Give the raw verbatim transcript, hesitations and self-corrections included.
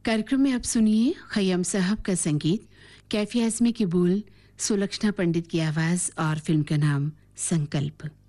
कार्यक्रम में अब सुनिए खय्याम साहब का संगीत, कैफी आजमी की बोल, सुलक्षणा पंडित की आवाज और फिल्म का नाम संकल्प।